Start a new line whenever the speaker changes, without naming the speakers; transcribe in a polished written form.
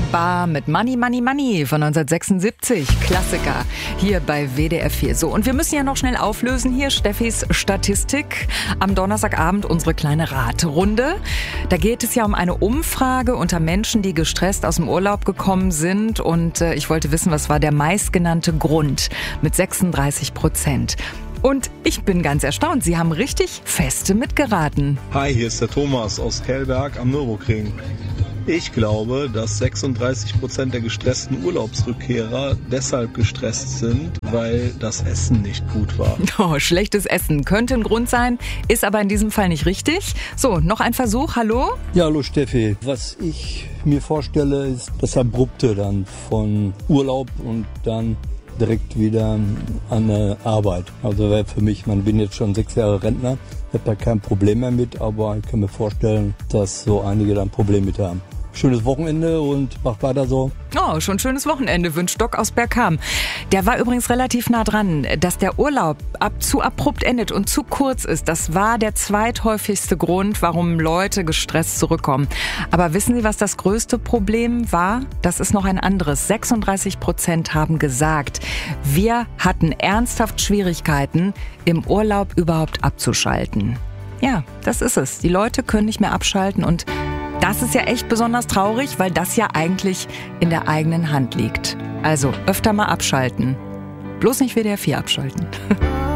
ABBA mit Money, Money, Money von 1976. Klassiker hier bei WDR 4. So, und wir müssen ja noch schnell auflösen hier Steffis Statistik. Am Donnerstagabend unsere kleine Raterunde. Da geht es ja um eine Umfrage unter Menschen, die gestresst aus dem Urlaub gekommen sind. Und ich wollte wissen, was war der meistgenannte Grund mit 36%. Und ich bin ganz erstaunt, Sie haben richtig feste mitgeraten.
Hi, hier ist der Thomas aus Hellberg am Nürburgring. Ich glaube, dass 36% der gestressten Urlaubsrückkehrer deshalb gestresst sind, weil das Essen nicht gut war.
Oh, schlechtes Essen könnte ein Grund sein, ist aber in diesem Fall nicht richtig. So, noch ein Versuch, hallo?
Ja, hallo Steffi. Was ich mir vorstelle, ist das Abrupte dann von Urlaub und dann direkt wieder an der Arbeit. Also wäre für mich, man bin jetzt schon 6 Jahre Rentner, habe da kein Problem mehr mit, aber ich kann mir vorstellen, dass so einige da ein Problem mit haben. Schönes Wochenende und macht weiter so.
Oh, schon schönes Wochenende, wünscht Doc aus Bergkamen. Der war übrigens relativ nah dran, dass der Urlaub zu abrupt endet und zu kurz ist. Das war der zweithäufigste Grund, warum Leute gestresst zurückkommen. Aber wissen Sie, was das größte Problem war? Das ist noch ein anderes. 36% haben gesagt, wir hatten ernsthaft Schwierigkeiten, im Urlaub überhaupt abzuschalten. Ja, das ist es. Die Leute können nicht mehr abschalten und das ist ja echt besonders traurig, weil das ja eigentlich in der eigenen Hand liegt. Also öfter mal abschalten. Bloß nicht WDR 4 abschalten.